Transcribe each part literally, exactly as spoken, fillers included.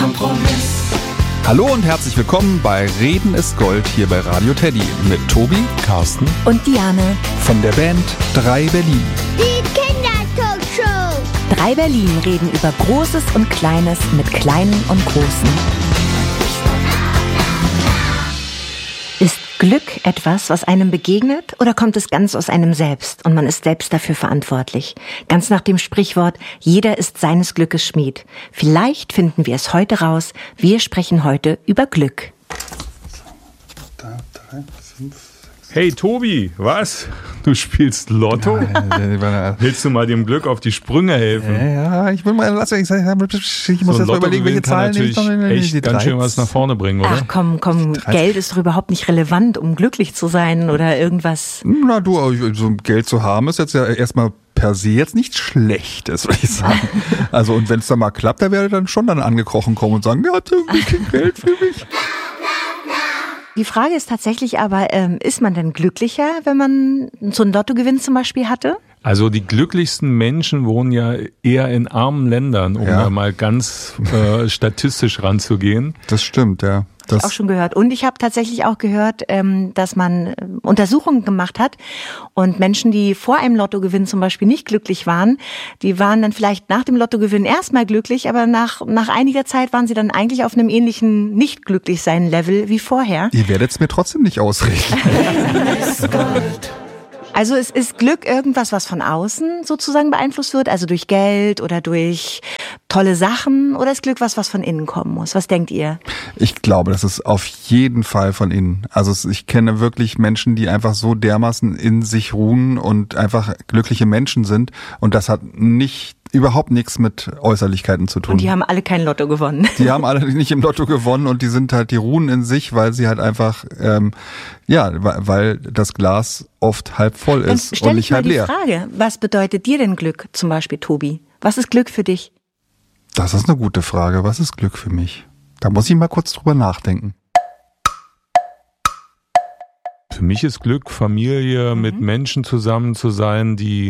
Kompromiss. Hallo und herzlich willkommen bei Reden ist Gold hier bei Radio Teddy mit Tobi, Carsten und Diane von der Band drei Berlin. Die Kindertalkshow. drei Berlin reden über Großes und Kleines mit Kleinen und Großen. Ist Glück etwas, was einem begegnet, oder kommt es ganz aus einem selbst und man ist selbst dafür verantwortlich? Ganz nach dem Sprichwort, jeder ist seines Glückes Schmied. Vielleicht finden wir es heute raus. Wir sprechen heute über Glück. Da, drei, fünf, sechs. Hey Tobi, was? Du spielst Lotto? Ja, Willst du mal dem Glück auf die Sprünge helfen? ja, ja, ich will mal, lass mich, ich muss So jetzt mal überlegen, welche Zahlen natürlich ich echt ganz schön was nach vorne bringen, oder? Ach komm, komm, Geld ist doch überhaupt nicht relevant, um glücklich zu sein oder irgendwas. Na du, so Geld zu haben ist jetzt ja erstmal per se jetzt nichts Schlechtes, würde ich sagen. Also und wenn es dann mal klappt, da werde dann schon dann angekrochen kommen und sagen, ja, hat irgendwie kein Geld für mich. Die Frage ist tatsächlich aber, ähm, ist man denn glücklicher, wenn man so einen Lottogewinn zum Beispiel hatte? Also die glücklichsten Menschen wohnen ja eher in armen Ländern, um Ja. da mal ganz äh, statistisch ranzugehen. Das stimmt, ja. Das auch schon gehört. Und ich habe tatsächlich auch gehört, ähm, dass man ähm, Untersuchungen gemacht hat und Menschen, die vor einem Lottogewinn zum Beispiel nicht glücklich waren, die waren dann vielleicht nach dem Lottogewinn erstmal glücklich, aber nach nach einiger Zeit waren sie dann eigentlich auf einem ähnlichen Nicht-Glücklich-Sein-Level wie vorher. Ihr werdet es mir trotzdem nicht ausreden. Also es ist Glück irgendwas, was von außen sozusagen beeinflusst wird, also durch Geld oder durch tolle Sachen, oder ist Glück was, was von innen kommen muss? Was denkt ihr? Ich glaube, das ist auf jeden Fall von innen. Also es, ich kenne wirklich Menschen, die einfach so dermaßen in sich ruhen und einfach glückliche Menschen sind. Und das hat nicht überhaupt nichts mit Äußerlichkeiten zu tun. Und die haben alle kein Lotto gewonnen. Die haben alle nicht im Lotto gewonnen und die sind halt, die ruhen in sich, weil sie halt einfach, ähm, ja, weil das Glas oft halb voll Dann ist stell und ich nicht mal halb die leer. Frage, was bedeutet dir denn Glück zum Beispiel, Tobi? Was ist Glück für dich? Das ist eine gute Frage. Was ist Glück für mich? Da muss ich mal kurz drüber nachdenken. Für mich ist Glück, Familie, mhm. mit Menschen zusammen zu sein, die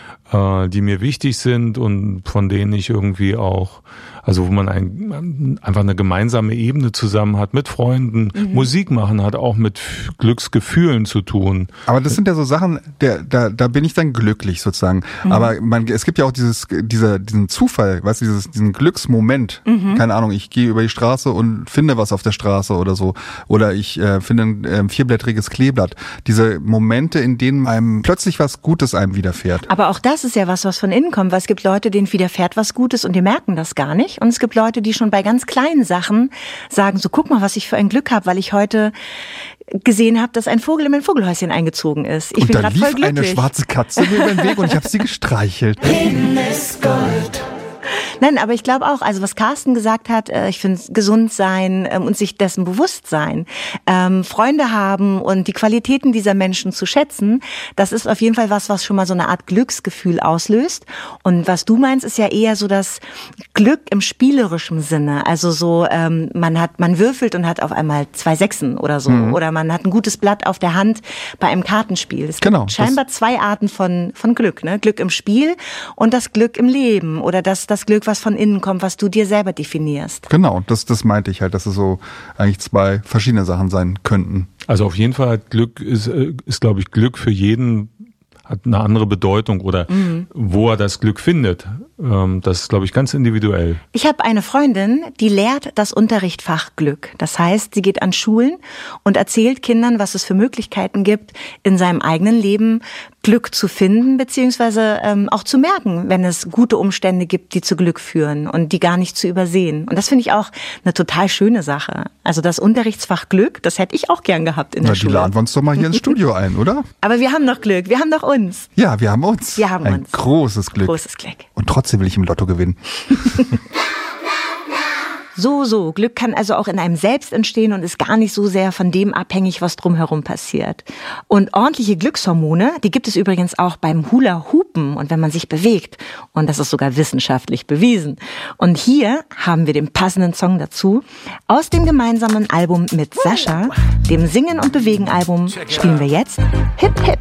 äh, die mir wichtig sind und von denen ich irgendwie auch, also wo man ein, einfach eine gemeinsame Ebene zusammen hat, mit Freunden, mhm. Musik machen hat auch mit Glücksgefühlen zu tun. Aber das sind ja so Sachen, der, da, da bin ich dann glücklich sozusagen. Mhm. Aber man, es gibt ja auch dieses, dieser, diesen Zufall, weißt du, dieses, diesen Glücksmoment. Mhm. Keine Ahnung, ich gehe über die Straße und finde was auf der Straße oder so. Oder ich äh, finde ein äh, vierblättriges Kleeblatt. Diese Momente, in denen einem plötzlich was Gutes einem widerfährt. Aber auch das ist ja was, was von innen kommt, weil es gibt Leute, denen widerfährt was Gutes und die merken das gar nicht. Und es gibt Leute, die schon bei ganz kleinen Sachen sagen, so guck mal, was ich für ein Glück habe, weil ich heute gesehen habe, dass ein Vogel in mein Vogelhäuschen eingezogen ist. Ich und bin da gerade lief voll glücklich. eine schwarze Katze mir über den Weg und ich habe sie gestreichelt. Reden ist Gold. Nein, aber ich glaube auch, also was Carsten gesagt hat, äh, ich finde gesund sein ähm, und sich dessen bewusst sein, ähm, Freunde haben und die Qualitäten dieser Menschen zu schätzen, das ist auf jeden Fall was, was schon mal so eine Art Glücksgefühl auslöst. Und was du meinst, ist ja eher so das Glück im spielerischen Sinne. Also so, ähm, man hat, man würfelt und hat auf einmal zwei Sechsen oder so. Mhm. Oder man hat ein gutes Blatt auf der Hand bei einem Kartenspiel. Es genau, gibt scheinbar zwei Arten von, von Glück, ne? Glück im Spiel und das Glück im Leben oder das, das Glück, was von innen kommt, was du dir selber definierst. Genau, das, das meinte ich halt, dass es so eigentlich zwei verschiedene Sachen sein könnten. Also auf jeden Fall hat Glück ist, ist glaube ich, Glück für jeden hat eine andere Bedeutung oder mhm. wo er das Glück findet. Das ist, glaube ich, ganz individuell. Ich habe eine Freundin, die lehrt das Unterrichtsfach Glück. Das heißt, sie geht an Schulen und erzählt Kindern, was es für Möglichkeiten gibt, in seinem eigenen Leben Glück zu finden, beziehungsweise ähm, auch zu merken, wenn es gute Umstände gibt, die zu Glück führen und die gar nicht zu übersehen. Und das finde ich auch eine total schöne Sache. Also das Unterrichtsfach Glück, das hätte ich auch gern gehabt in der Na, Schule. Die laden wir uns doch mal hier ins Studio ein, oder? Aber wir haben noch Glück, wir haben doch uns. Ja, wir haben uns. Wir haben Ein uns. großes Glück. Großes Glück. Und trotzdem will ich im Lotto gewinnen. So, so. Glück kann also auch in einem selbst entstehen und ist gar nicht so sehr von dem abhängig, was drumherum passiert. Und ordentliche Glückshormone, die gibt es übrigens auch beim Hula-Hoopen und wenn man sich bewegt. Und das ist sogar wissenschaftlich bewiesen. Und hier haben wir den passenden Song dazu. Aus dem gemeinsamen Album mit Sascha, dem Singen- und Bewegen-Album, spielen wir jetzt Hip Hip.